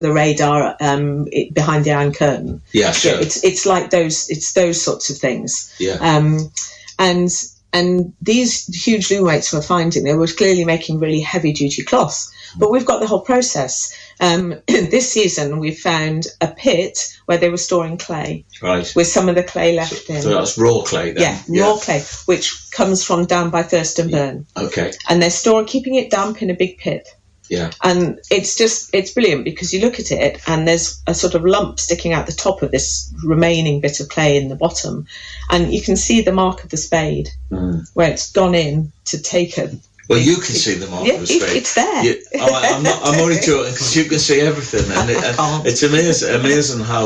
the radar behind the Iron Curtain. Yeah, sure. It's like those. It's those sorts of things. Yeah. And these huge loom weights we're finding, they were clearly making really heavy duty cloths. But we've got the whole process. This season, we found a pit where they were storing clay, right, with some of the clay left in. So that's raw clay then? Yeah, raw clay, which comes from down by Thurston Burn. Okay. And they're keeping it damp in a big pit. Yeah. And it's brilliant because you look at it and there's a sort of lump sticking out the top of this remaining bit of clay in the bottom. And you can see the mark of the spade where it's gone in to take it. Well, you can see the mark of the spade. It's there. I'm only joking because you can see everything. And it's amazing how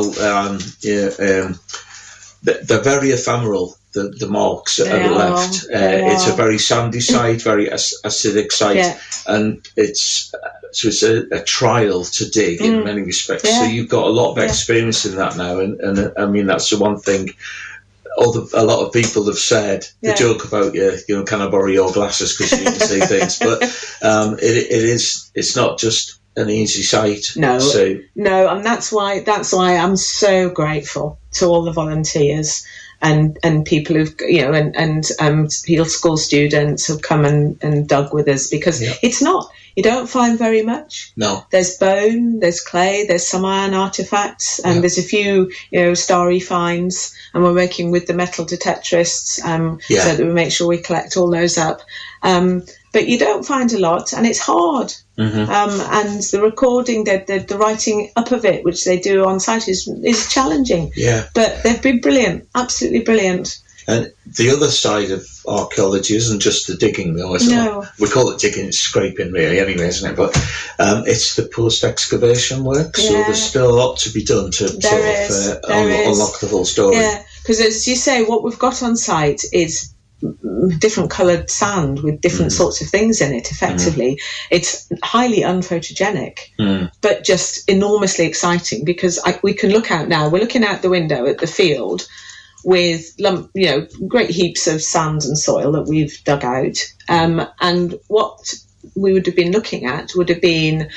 they're very ephemeral. The marks that are left. It's a very sandy site, very acidic site, and it's a trial to dig in many respects. So you've got a lot of experience in that now, and I mean that's the one thing. A lot of people have said the joke about can I borrow your glasses because you can see things, but it's not just an easy site. No, and that's why I'm so grateful to all the volunteers and people who've and Peel School students who've come and dug with us, because it's not, you don't find very much. No, there's bone, there's clay, there's some iron artifacts, and there's a few starry finds, and we're working with the metal detectorists so that we make sure we collect all those up. But you don't find a lot, and it's hard. Mm-hmm. And the recording, the writing up of it, which they do on site, is challenging. Yeah. But they've been brilliant, absolutely brilliant. And the other side of archaeology isn't just the digging, though. No. We call it digging, it's scraping, really, anyway, isn't it? But it's the post-excavation work. So there's still a lot to be done to unlock the whole story. Yeah, because as you say, what we've got on site is different coloured sand with different sorts of things in it, effectively. It's highly unphotogenic, but just enormously exciting, because we can look out now, we're looking out the window at the field with great heaps of sand and soil that we've dug out, and what we would have been looking at would have been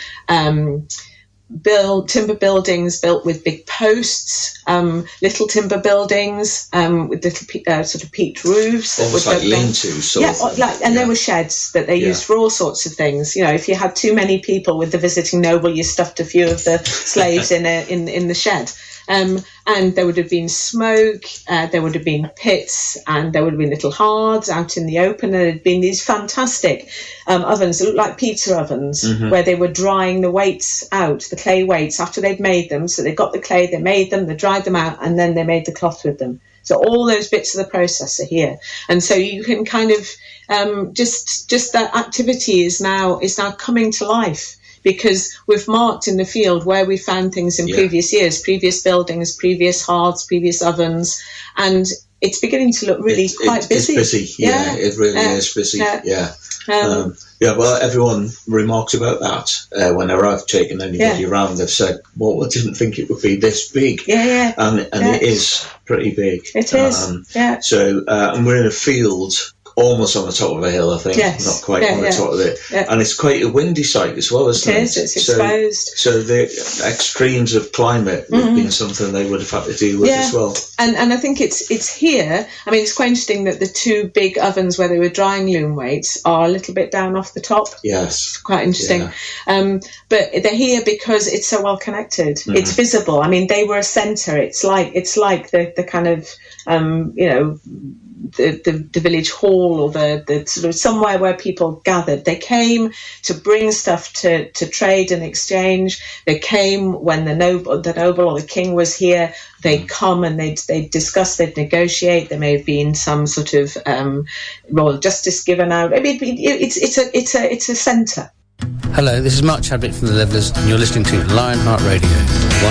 timber buildings built with big posts, little timber buildings with little sort of peaked roofs. Almost like lean-tos. There were sheds that they used for all sorts of things. If you had too many people with the visiting noble, you stuffed a few of the slaves in the shed. And there would have been smoke, there would have been pits, and there would have been little hearths out in the open. And there had been these fantastic ovens that looked like pizza ovens, where they were drying the weights out, the clay weights, after they'd made them. So they got the clay, they made them, they dried them out, and then they made the cloth with them. So all those bits of the process are here. And so you can kind of just that activity is now coming to life, because we've marked in the field where we found things in previous years, previous buildings, previous hearths, previous ovens, and it's beginning to look really quite busy. It's busy, it really is busy, well, everyone remarks about that whenever I've taken anybody around. They've said, well, I didn't think it would be this big. And it is pretty big. It is, So, and we're in a field almost on the top of a hill, I think, not quite on the top of it. And it's quite a windy site as well, isn't it? It is, it's exposed. So the extremes of climate would have been something they would have had to deal with as well. And I think it's here, I mean, it's quite interesting that the two big ovens where they were drying loom weights are a little bit down off the top. Yes. It's quite interesting. Yeah. But they're here because it's so well connected. It's visible. I mean, they were a centre. It's like the kind of, the village hall, or the sort of somewhere where people gathered. They came to bring stuff to trade and exchange. They came when the noble or the king was here. They'd come and they'd discuss, they'd negotiate. There may have been some sort of royal justice given out. I mean, it's a centre. Hello, this is Mark Chadwick from The Levellers, and you're listening to Lionheart Radio.